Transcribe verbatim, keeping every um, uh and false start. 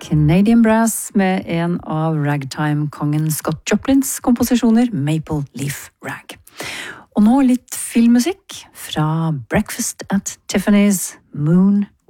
Canadian Brass med en av ragtime-kongen Scott Joplins komposisjoner, Maple Leaf Rag. Og nå litt filmmusikk fra Breakfast at Tiffany's, Moon